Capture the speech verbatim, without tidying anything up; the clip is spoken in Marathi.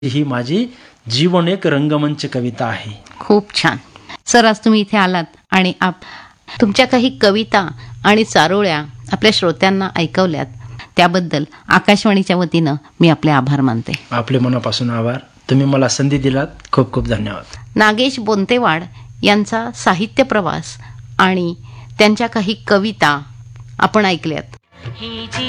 ही माझी जीवन एक रंगमंच कविता आहे. खूप छान सर, आज तुम्ही इथे आलात आणि आप तुमच्या काही कविता आणि चारोळ्या आपल्या श्रोत्यांना ऐकवल्यात, त्याबद्दल आकाशवाणीच्या वतीनं मी आपले आभार मानते. आपले मनापासून आभार. तुम्ही मला संधी दिलात, खूप खूप धन्यवाद. नागेश बोंतेवाड यांचा साहित्य प्रवास आणि त्यांच्या काही कविता आपण ऐकल्यात.